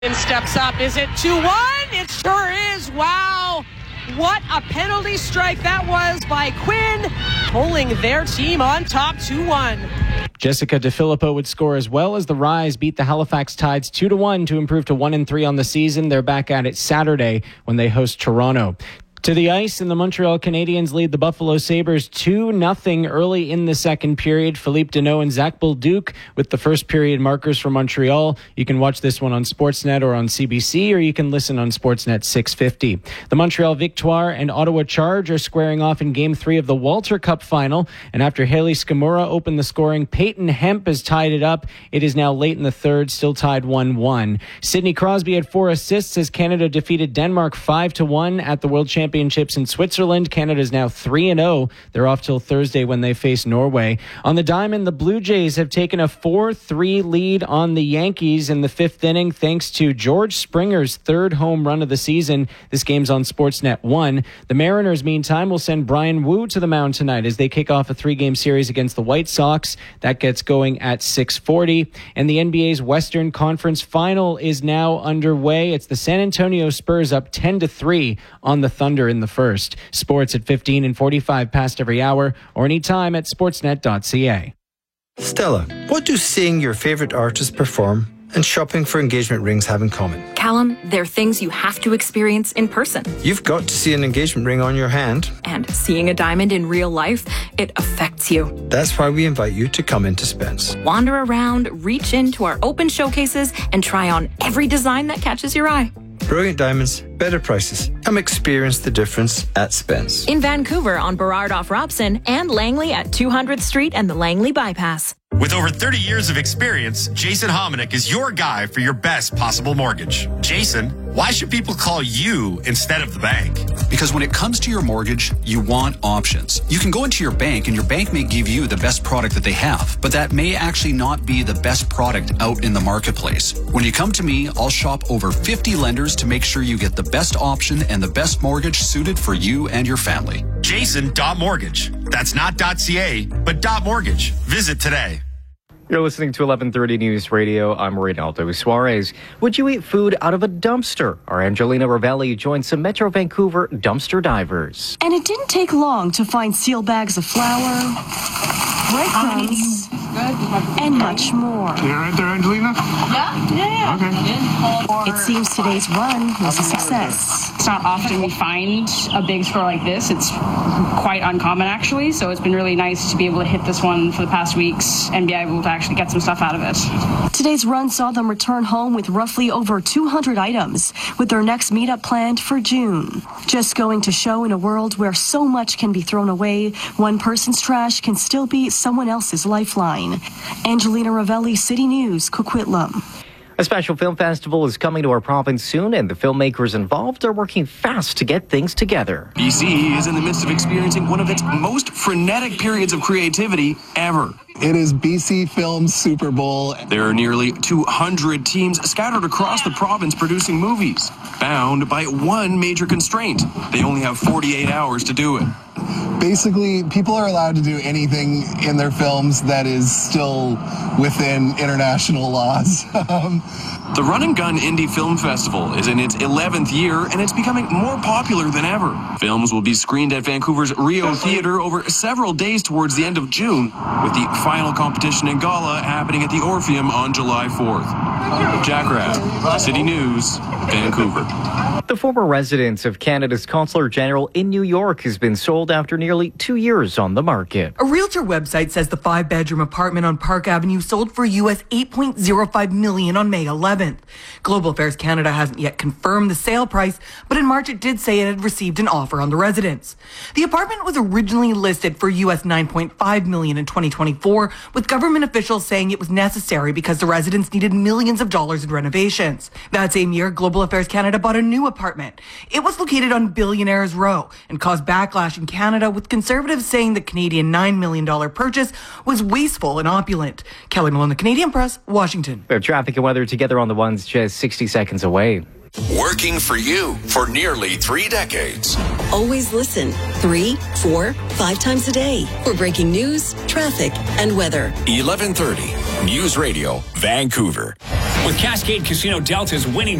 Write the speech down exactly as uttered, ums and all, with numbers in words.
Steps up. Is it two one? It sure is. Wow. What a penalty strike that was by Quinn, pulling their team on top two one. Jessica DeFilippo would score as well as the Rise beat the Halifax Tides two to one to improve to one and three on the season. They're back at it Saturday when they host Toronto. To the ice, and the Montreal Canadiens lead the Buffalo Sabres two nothing early in the second period. Philippe Deneau and Zach Bolduc with the first period markers for Montreal. You can watch this one on Sportsnet or on C B C, or you can listen on Sportsnet six fifty. The Montreal Victoire and Ottawa Charge are squaring off in Game three of the Walter Cup final. And after Haley Scamura opened the scoring, Peyton Hemp has tied it up. It is now late in the third, still tied one one. Sidney Crosby had four assists as Canada defeated Denmark five to one at the World Championships in Switzerland. Canada is now three and oh. They're off till Thursday when they face Norway. On the diamond, the Blue Jays have taken a four three lead on the Yankees in the fifth inning thanks to George Springer's third home run of the season. This game's on Sportsnet one. The Mariners, meantime, will send Brian Wu to the mound tonight as they kick off a three-game series against the White Sox. That gets going at six forty. And the N B A's Western Conference Final is now underway. It's the San Antonio Spurs up ten to three on the Thunder in the first. Sports at fifteen and forty-five past every hour, or anytime at sportsnet dot c a. Stella, what do seeing your favourite artist perform and shopping for engagement rings have in common? Callum, they're things you have to experience in person. You've got to see an engagement ring on your hand. And seeing a diamond in real life, it affects you. That's why we invite you to come into Spence. Wander around, reach into our open showcases, and try on every design that catches your eye. Brilliant diamonds, better prices. Come experience the difference at Spence. In Vancouver on Burrard off Robson, and Langley at two hundredth Street and the Langley Bypass. With over thirty years of experience, Jason Hominick is your guy for your best possible mortgage. Jason, why should people call you instead of the bank? Because when it comes to your mortgage, you want options. You can go into your bank and your bank may give you the best product that they have, but that may actually not be the best product out in the marketplace. When you come to me, I'll shop over fifty lenders to make sure you get the best option and the best mortgage suited for you and your family. Jason.mortgage. That's not .ca, but .mortgage. Visit today. You're listening to eleven thirty News Radio. I'm Reynaldo Suarez. Would you eat food out of a dumpster? Our Angelina Ravelli joins some Metro Vancouver dumpster divers. And it didn't take long to find seal bags of flour, breadcrumbs, and much more. You right there, Angelina? Yeah, yeah, yeah. Okay. It seems today's run was a success. It's not often we find a big store like this. It's quite uncommon, actually. So it's been really nice to be able to hit this one for the past weeks and be able to actually get some stuff out of it. Today's run saw them return home with roughly over two hundred items, with their next meetup planned for June. Just going to show in a world where so much can be thrown away, one person's trash can still be someone else's lifeline. Angelina Ravelli, City News, Coquitlam. A special film festival is coming to our province soon, and the filmmakers involved are working fast to get things together. B C is in the midst of experiencing one of its most frenetic periods of creativity ever. It is B C Film's Super Bowl. There are nearly two hundred teams scattered across the province producing movies, bound by one major constraint. They only have forty-eight hours to do it. Basically, people are allowed to do anything in their films that is still within international laws. The Run and Gun Indie Film Festival is in its eleventh year, and it's becoming more popular than ever. Films will be screened at Vancouver's Rio Theatre over several days towards the end of June, with the final competition and gala happening at the Orpheum on July fourth. Jack Rabb, City News, Vancouver. The former residence of Canada's Consular General in New York has been sold after nearly two years on the market. A realtor website says the five-bedroom apartment on Park Avenue sold for U S eight point oh five million dollars on May eleventh. Global Affairs Canada hasn't yet confirmed the sale price, but in March it did say it had received an offer on the residence. The apartment was originally listed for U S nine point five million dollars in twenty twenty-four, with government officials saying it was necessary because the residence needed millions of dollars in renovations. That same year, Global Affairs Canada bought a new apartment. It was located on Billionaires Row and caused backlash in Canada, with conservatives saying the Canadian nine million dollars purchase was wasteful and opulent. Kelly Malone, the Canadian Press, Washington. We have traffic and weather together on the ones just sixty seconds away. Working for you for nearly three decades. Always listen three, four, five times a day for breaking news, traffic, and weather. eleven thirty News Radio, Vancouver. With Cascade Casino Delta's winning